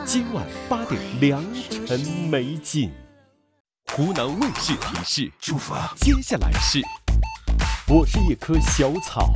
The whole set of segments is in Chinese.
今晚8点，良辰美景。湖南卫视提示： 出发。 接下来是，我是一棵小草。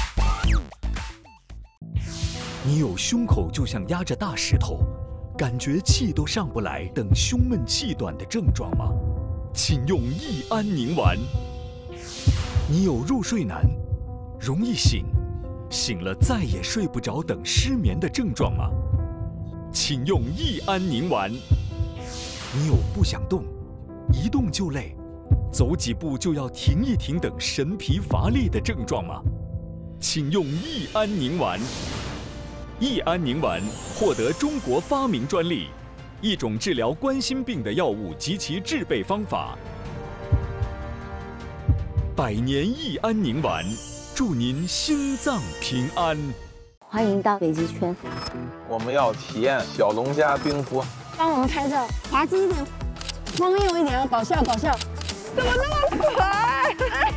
你有胸口就像压着大石头，感觉气都上不来等胸闷气短的症状吗？请用益安宁丸。你有入睡难、容易醒了再也睡不着等失眠的症状吗？请用益安宁丸。你有不想动、一动就累、走几步就要停一停等神疲乏力的症状吗？请用益安宁丸。益安宁丸获得中国发明专利，一种治疗冠心病的药物及其制备方法。100年益安宁丸，祝您心脏平安。 欢迎到北极圈。 我们要体验小龙虾冰敷。 帮我们拍照，滑稽一点，荒谬一点，搞笑搞笑。怎么那么可爱？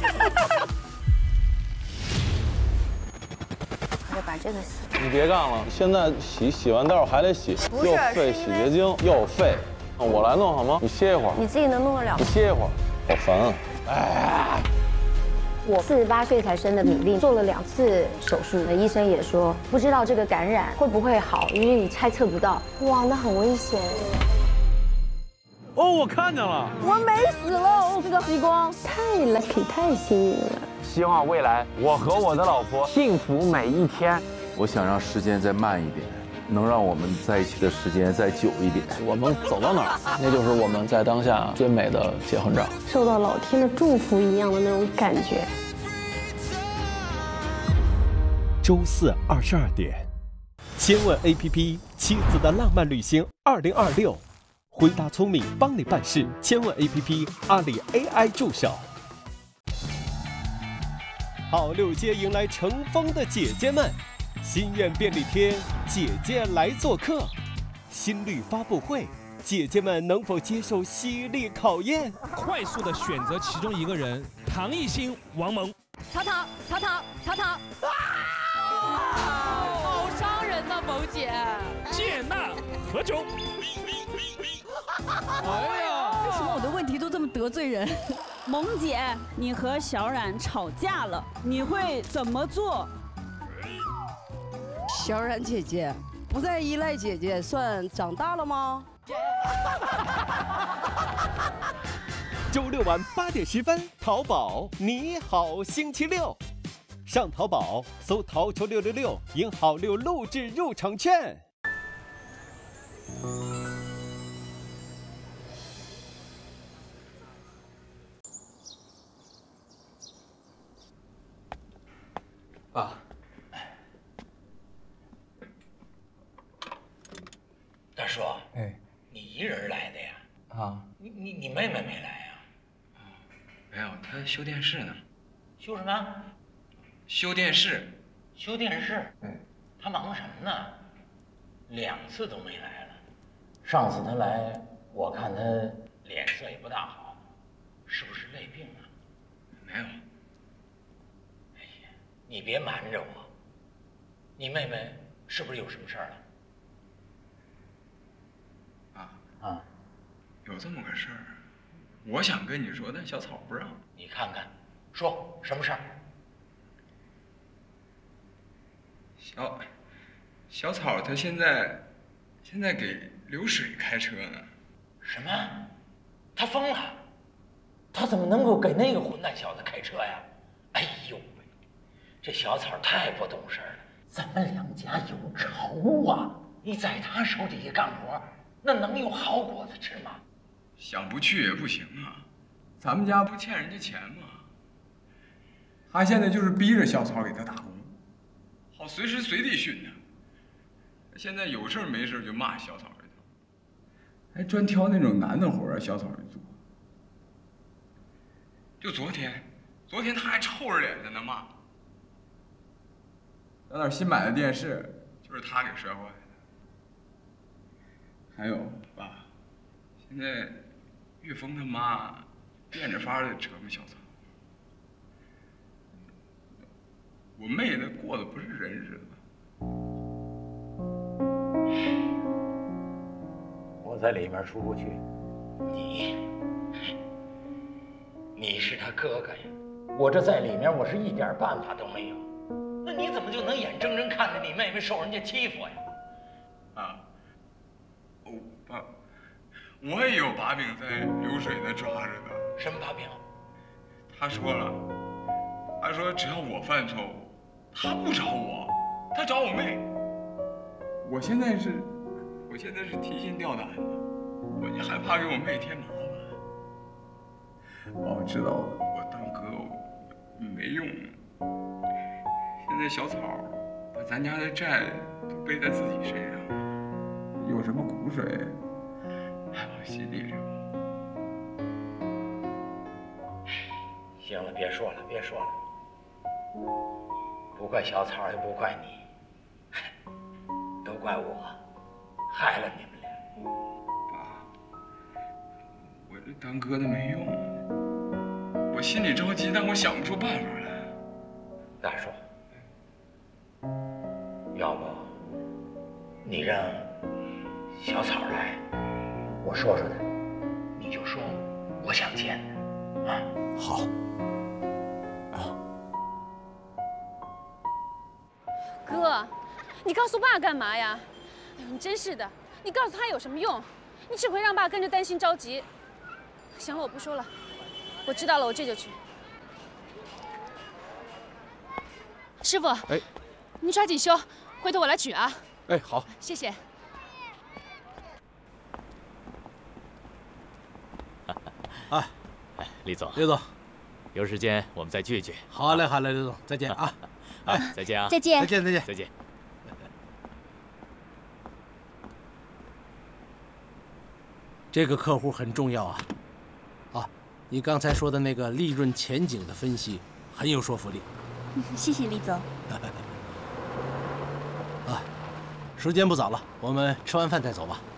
我就把这个洗。 你别杠了，现在洗完道还得洗，又费洗洁精又费。我来弄好吗？你歇一会儿。 你自己能弄得了？ 你歇一会儿，好烦啊！哎。 我48岁才生的米粒，做了2次手术，医生也说不知道这个感染会不会好，因为你猜测不到。哇，那很危险。 哦，我看见了， 我没死了，哦，这个极光太 lucky， 太幸运了。 希望未来我和我的老婆幸福每一天。 我想让时间再慢一点，能让我们在一起的时间再久一点。 我们走到哪儿，那就是我们在当下最美的结婚照， 受到老天的祝福一样的那种感觉。 周4 22点，千问 APP 妻子的浪漫旅行2026，回答聪明帮你办事。千问 APP 阿里 AI 助手。好6街迎来乘风的姐姐们，心愿便利贴，姐姐来做客。新绿发布会，姐姐们能否接受犀利考验？ 快速的选择其中一个人，唐艺昕、王蒙。 淘，好伤人呐，萌姐。 谢娜、何炅。 哎呀， 为什么我的问题都这么得罪人？萌姐，你和小冉吵架了，你会怎么做？ 小冉姐姐不再依赖姐姐，算长大了吗？ 周6晚8点10分，淘宝你好星期六，上淘宝搜淘球666，赢好6录制入场券。 爸， 大叔， 哎， 你一人来的呀？ 啊， 你妹妹没来呀？ 没有，她修电视呢。 修什么？ 修电视。 修电视？ 嗯， 她忙什么呢？2次都没来了。上次她来，我看她脸色也不大好，是不是累病了？ 没有。 哎呀，你别瞒着我，你妹妹是不是有什么事儿了？啊， 有这么个事儿，我想跟你说，但小草不让。 你看看，说什么事儿？ 小草他现在给流水开车呢。 什么？他疯了？他怎么能够给那个混蛋小子开车呀？哎呦喂，这小草太不懂事了。咱们2家有仇啊！你在他手底下干活，那能有好果子吃吗？ 想不去也不行啊，咱们家不欠人家钱吗？他现在就是逼着小草给他打工，好随时随地训他。现在有事没事就骂小草一顿，还专挑那种难的活让小草去做。就昨天他还臭着脸在那骂。咱那新买的电视就是他给摔坏的。还有爸，现在岳峰他妈变着法的折磨小草，我妹她过的不是人日子。 在里面出不去。你是他哥哥呀，我这在里面我是一点办法都没有。那你怎么就能眼睁睁看着你妹妹受人家欺负呀？ 啊，爸，我也有把柄在流水那抓着呢。 什么把柄？ 他说了，他说只要我犯错误，他不找我，他找我妹。我现在是提心吊胆的，我就害怕给我妹添麻烦。我知道我当哥没用，现在小草把咱家的债都背在自己身上，有什么苦水还往心里流。 行了，别说了，别说了，不怪小草，也不怪你，都怪我害了你们俩。 爸，我这当哥的没用，我心里着急，但我想不出办法来。 大叔，要不你让小草来，我说说他，你就说我想见他，啊？ 好。 哥，你告诉爸干嘛呀？哎呦，你真是的，你告诉他有什么用？你只会让爸跟着担心着急。行了，我不说了，我知道了，我这就去。师傅， 哎， 您抓紧修，回头我来取啊。 哎，好， 谢谢。 哎， 李总， 刘总， 有时间我们再聚聚。 好嘞，好嘞，刘总，再见啊！ 哎，再见啊！ 再见，再见，再见， 再见。 这个客户很重要啊！啊，你刚才说的那个利润前景的分析很有说服力。 谢谢李总。 啊，时间不早了，我们吃完饭再走吧。